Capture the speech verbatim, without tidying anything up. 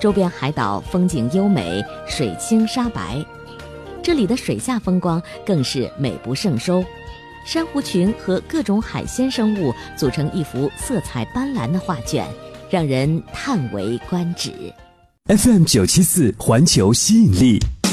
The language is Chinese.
周边海岛风景优美，水清沙白。这里的水下风光更是美不胜收，珊瑚群和各种海鲜生物组成一幅色彩斑斓的画卷，让人叹为观止。 F M 九七四环球吸引力。